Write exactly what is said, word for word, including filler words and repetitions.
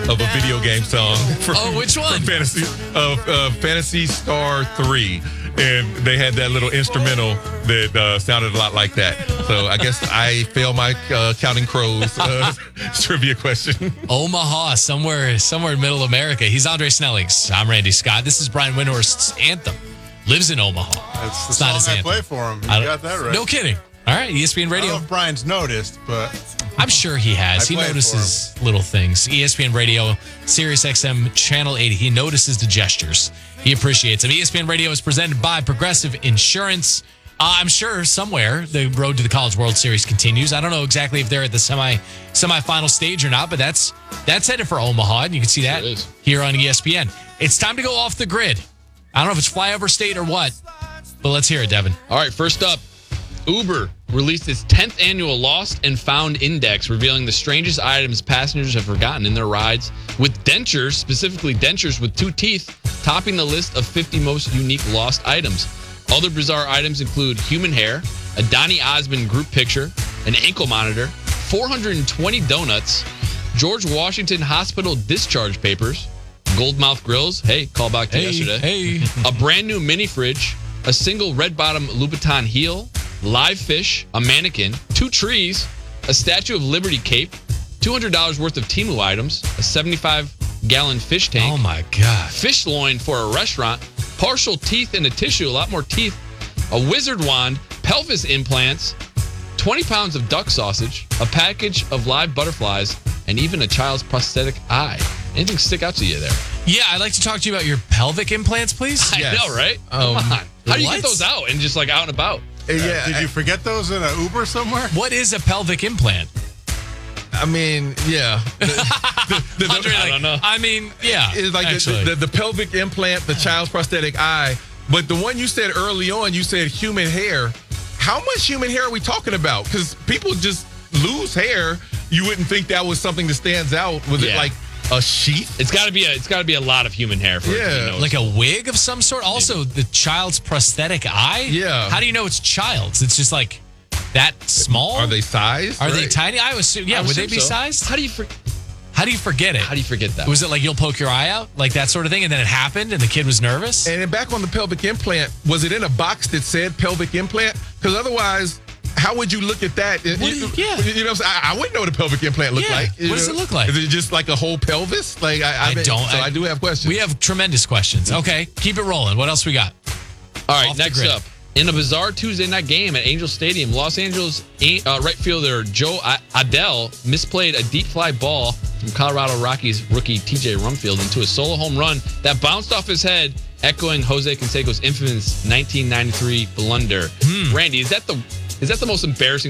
of a video game song. From, Oh, which one? From Fantasy, uh, uh, Fantasy Star three. And they had that little instrumental that uh, sounded a lot like that. So I guess I failed my uh, Counting Crows uh, trivia question. Omaha, somewhere somewhere in middle America. He's Andre Snellings. I'm Randy Scott. This is Brian Windhorst's anthem. Lives in Omaha. That's the It's song not his I anthem. play for him. You I don't- got that right. No kidding. All right, E S P N I don't Radio. know if Brian's noticed, but I'm sure he has. I He play it notices little things. E S P N Radio, Sirius X M Channel eighty. He notices the gestures. He appreciates them. E S P N Radio is presented by Progressive Insurance. Uh, I'm sure somewhere the road to the College World Series continues. I don't know exactly if they're at the semi semifinal stage or not, but that's that's headed for Omaha, and you can see that Sure is. here on E S P N. It's time to go off the grid. I don't know if it's flyover state or what, but let's hear it, Devin. All right, first up, Uber released its tenth annual Lost and Found Index, revealing the strangest items passengers have forgotten in their rides, with dentures, specifically dentures with two teeth, topping the list of fifty most unique lost items. Other bizarre items include human hair, a Donny Osmond group picture, an ankle monitor, four hundred twenty donuts, George Washington Hospital discharge papers, gold-mouth grills, hey, call back to yesterday, hey. a brand new mini fridge, a single red bottom Louboutin heel, live fish, a mannequin, two trees, a Statue of Liberty cape, two hundred dollars worth of Temu items, a seventy-five gallon fish tank, Oh, my God. fish loin for a restaurant, partial teeth and a tissue, a lot more teeth, a wizard wand, pelvis implants, twenty pounds of duck sausage, a package of live butterflies, and even a child's prosthetic eye. Anything stick out to you there? Yeah, I'd like to talk to you about your pelvic implants, please. I know, right? Um, Come on. How do you what? get those out and just like out and about? Uh, yeah, did you forget those in an Uber somewhere? What is a pelvic implant? I mean, yeah. The, the, the, Andre, I like, don't know. I mean, yeah. It's like the, actually. the, the, the pelvic implant, the child's prosthetic eye. But the one you said early on, you said human hair. How much human hair are we talking about? Because people just lose hair. You wouldn't think that was something that stands out. Was it Yeah. like a sheath? It's got to be a it's got to be a lot of human hair for it to Yeah. be noticed. like a wig of some sort. Also, the child's prosthetic eye. Yeah. How do you know it's child's? It's just like that small. Are they sized? Are they Right. tiny? I would assume. Yeah. I Would they assume be so. sized? How do you for, How do you forget it? how do you forget that? Was it like you'll poke your eye out, like that sort of thing, and then it happened, and the kid was nervous? And then back on the pelvic implant, was it in a box that said pelvic implant? Because otherwise, how would you look at that? What you, is- yeah. you know, what I'm saying? I, I wouldn't know what a pelvic implant looked Yeah. like. You What does know? it look like? Is it just like a whole pelvis? Like I, I, I mean, don't- So I, I- do have questions. We have tremendous questions. Okay, keep it rolling. What else we got? All right, Off the next grid. up. In a bizarre Tuesday night game at Angel Stadium, Los Angeles uh, right fielder Joe Adell misplayed a deep fly ball from Colorado Rockies rookie T J Rumfield into a solo home run that bounced off his head, echoing Jose Canseco's infamous nineteen ninety-three blunder. Hmm. Randy, is that the is that the most embarrassing